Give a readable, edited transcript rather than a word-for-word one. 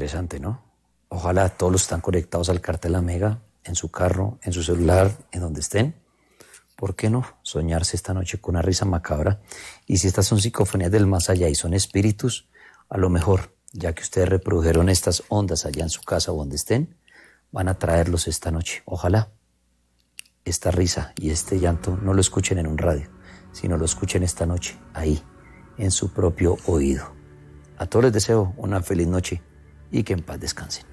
Interesante, ¿no? Ojalá todos los que están conectados al Cartel Omega, en su carro, en su celular, en donde estén. ¿Por qué no soñarse esta noche con una risa macabra? Y si estas son psicofonías del más allá y son espíritus, a lo mejor, ya que ustedes reprodujeron estas ondas allá en su casa o donde estén, van a traerlos esta noche. Ojalá esta risa y este llanto no lo escuchen en un radio, sino lo escuchen esta noche, ahí, en su propio oído. A todos les deseo una feliz noche y que en paz descansen.